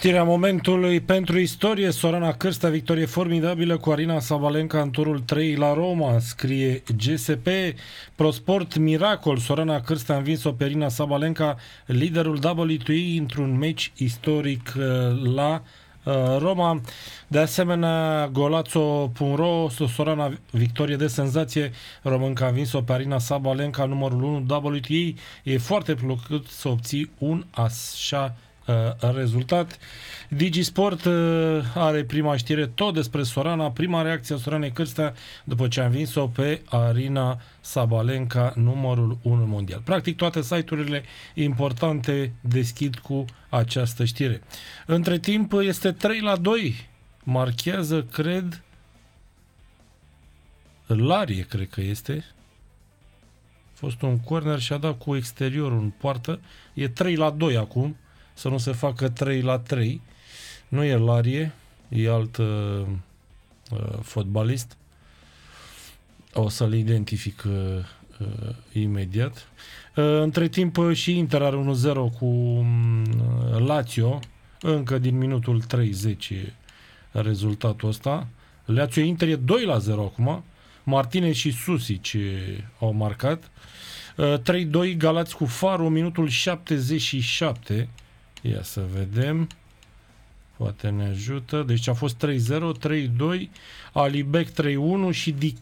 Știrea momentului pentru istorie: Sorana Cârstea, victorie formidabilă cu Arina Sabalenka în turul 3 la Roma, scrie GSP. ProSport, miracol, Sorana Cârstea a învins-o pe Arina Sabalenka, liderul WTA, într-un meci istoric la Roma. De asemenea, Golazzo.ro, Sorana, victorie de senzație, românca a învins-o pe Arina Sabalenka, numărul 1 WTA. E foarte plăcut să obții un așa rezultat. DigiSport are prima știre tot despre Sorana, prima reacție a Soranei Cârstea după ce a învins-o pe Arina Sabalenka, numărul 1 mondial. Practic toate site-urile importante deschid cu această știre. Între timp este 3-2, marchează, cred, Larie, cred că este. A fost un corner și a dat cu exteriorul în poartă. E 3-2 acum, să nu se facă 3-3. Nu e Larie, e alt fotbalist. O să-l identific imediat. Între timp și Inter are 1-0 cu Lazio, încă din minutul 30 rezultatul ăsta. Lazio Inter e 2-0 acum. Martinez și Susic au marcat. 3-2 Galați cu Faro, minutul 77. Ia să vedem. Poate ne ajută. Deci a fost 3-0, 3-2, Alibec 3-1 și Di